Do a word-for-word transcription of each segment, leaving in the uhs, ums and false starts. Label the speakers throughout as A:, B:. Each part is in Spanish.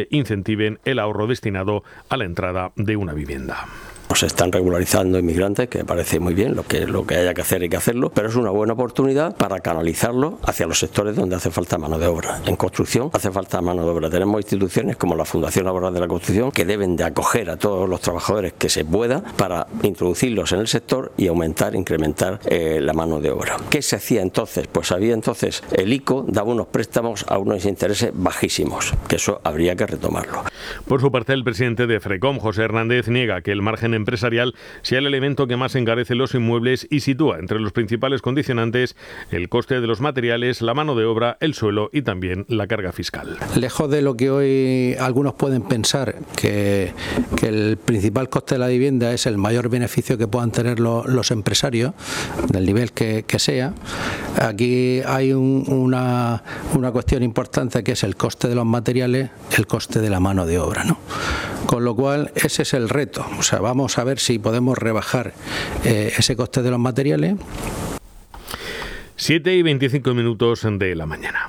A: que incentiven el ahorro destinado a la entrada de una vivienda.
B: Se están regularizando inmigrantes, que me parece muy bien, lo que, lo que haya que hacer hay que hacerlo, pero es una buena oportunidad para canalizarlo hacia los sectores donde hace falta mano de obra. En construcción hace falta mano de obra. Tenemos instituciones como la Fundación Laboral de la Construcción que deben de acoger a todos los trabajadores que se pueda para introducirlos en el sector y aumentar, incrementar eh, la mano de obra. ¿Qué se hacía entonces? Pues había entonces el I C O daba unos préstamos a unos intereses bajísimos, que eso habría que retomarlo.
A: Por su parte, el presidente de FRECOM, José Hernández, niega que el margen empresarial sea el elemento que más encarece los inmuebles y sitúa entre los principales condicionantes el coste de los materiales, la mano de obra, el suelo y también la carga fiscal.
C: Lejos de lo que hoy algunos pueden pensar, que, que el principal coste de la vivienda es el mayor beneficio que puedan tener los, los empresarios, del nivel que, que sea, aquí hay un, una, una cuestión importante que es el coste de los materiales, el coste de la mano de obra, ¿no? Con lo cual ese es el reto, o sea, vamos a ver si podemos rebajar eh, ese coste de los materiales.
A: siete y veinticinco minutos de la mañana.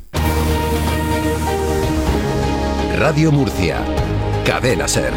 D: Radio Murcia, Cadena SER.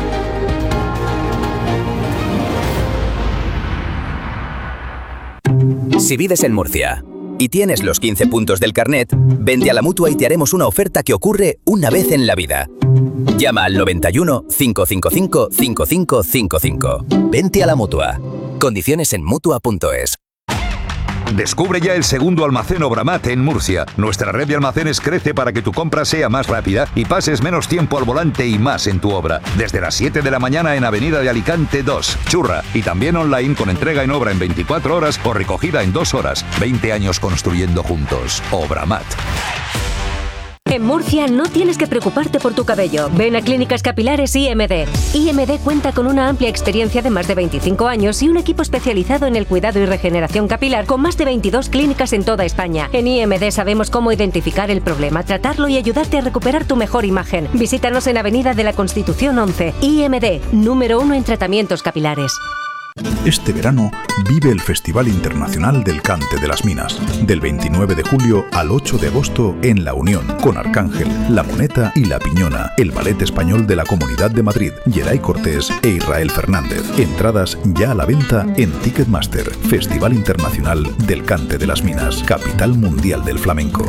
E: Si vives en Murcia y tienes los quince puntos del carnet, vente a la Mutua y te haremos una oferta que ocurre una vez en la vida. Llama al noventa y uno, cinco cinco cinco, cinco cinco cinco cinco. Vente a la Mutua. Condiciones en mutua punto es.
F: Descubre ya el segundo almacén Obramat en Murcia. Nuestra red de almacenes crece para que tu compra sea más rápida y pases menos tiempo al volante y más en tu obra. Desde las siete de la mañana en Avenida de Alicante dos, Churra. Y también online con entrega en obra en veinticuatro horas o recogida en dos horas. veinte años construyendo juntos. Obramat.
G: En Murcia no tienes que preocuparte por tu cabello. Ven a Clínicas Capilares I M D. I M D cuenta con una amplia experiencia de más de veinticinco años y un equipo especializado en el cuidado y regeneración capilar con más de veintidós clínicas en toda España. En I M D sabemos cómo identificar el problema, tratarlo y ayudarte a recuperar tu mejor imagen. Visítanos en Avenida de la Constitución once. I M D, número uno en tratamientos capilares.
H: Este verano vive el Festival Internacional del Cante de las Minas, del veintinueve de julio al ocho de agosto en La Unión, con Arcángel, La Moneta y La Piñona, el ballet español de la Comunidad de Madrid, Yeray Cortés e Israel Fernández. Entradas ya a la venta en Ticketmaster. Festival Internacional del Cante de las Minas, capital mundial del flamenco.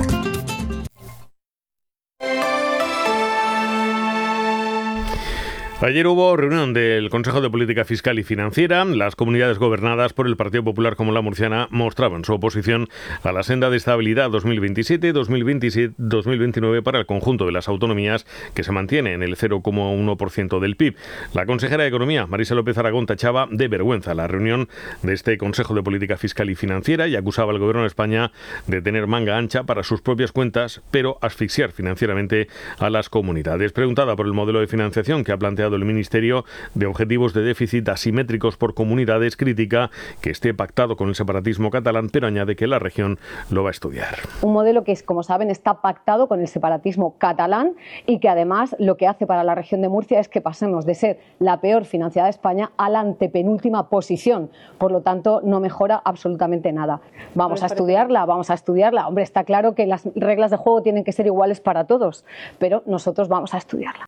A: Ayer hubo reunión del Consejo de Política Fiscal y Financiera. Las comunidades gobernadas por el Partido Popular como la murciana mostraban su oposición a la senda de estabilidad dos mil veintisiete dos mil veintinueve para el conjunto de las autonomías, que se mantiene en el cero coma uno por ciento del P I B. La consejera de Economía, Marisa López Aragón, tachaba de vergüenza la reunión de este Consejo de Política Fiscal y Financiera y acusaba al Gobierno de España de tener manga ancha para sus propias cuentas, pero asfixiar financieramente a las comunidades. Preguntada por el modelo de financiación que ha planteado el Ministerio de objetivos de déficit asimétricos por comunidades, critica que esté pactado con el separatismo catalán, pero añade que la región lo va a estudiar.
I: Un modelo que, como saben, está pactado con el separatismo catalán y que además lo que hace para la región de Murcia es que pasemos de ser la peor financiada de España a la antepenúltima posición. Por lo tanto, no mejora absolutamente nada. Vamos a estudiarla, vamos a estudiarla. Hombre, está claro que las reglas de juego tienen que ser iguales para todos, pero nosotros vamos a estudiarla.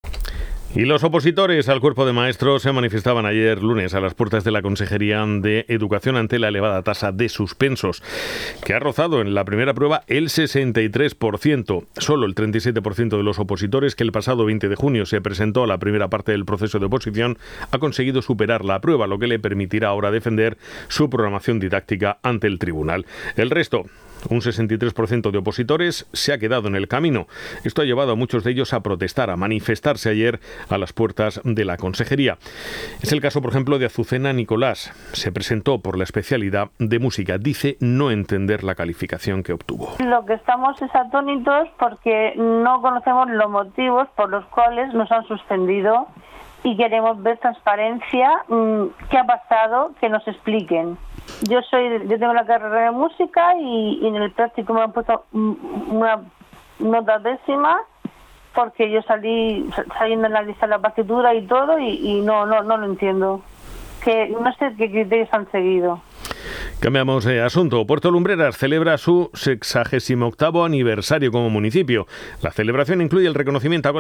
A: Y los opositores al cuerpo de maestros se manifestaban ayer lunes a las puertas de la Consejería de Educación ante la elevada tasa de suspensos, que ha rozado en la primera prueba el sesenta y tres por ciento. Solo el treinta y siete por ciento de los opositores, que el pasado veinte de junio se presentó a la primera parte del proceso de oposición, ha conseguido superar la prueba, lo que le permitirá ahora defender su programación didáctica ante el tribunal. El resto, un sesenta y tres por ciento de opositores, se ha quedado en el camino. Esto ha llevado a muchos de ellos a protestar, a manifestarse ayer a las puertas de la Consejería. Es el caso, por ejemplo, de Azucena Nicolás. Se presentó por la especialidad de música. Dice no entender la calificación que obtuvo.
J: Lo que estamos es atónitos porque no conocemos los motivos por los cuales nos han suspendido y queremos ver transparencia, qué ha pasado, que nos expliquen. Yo soy, yo tengo la carrera de música y, y en el práctico me han puesto una nota décima porque yo salí saliendo a analizar la partitura y todo y, y no, no, no lo entiendo. Que no sé qué criterios han seguido.
A: Cambiamos de asunto. Puerto Lumbreras celebra su sexagésimo octavo aniversario como municipio. La celebración incluye el reconocimiento a